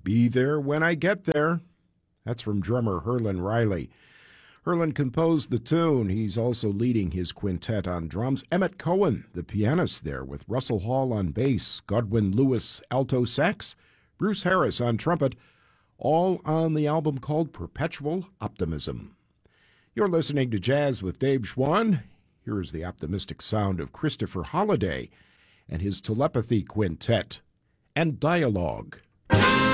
Be there when I get there. That's from drummer Herlin Riley. Herlin composed the tune. He's also leading his quintet on drums. Emmett Cohen, the pianist there, with Russell Hall on bass, Godwin Lewis alto sax, Bruce Harris on trumpet, all on the album called Perpetual Optimism. You're listening to Jazz with Dave Schwann. Here is the optimistic sound of Christopher Holliday and his Telepathy Quintet and Dialogue.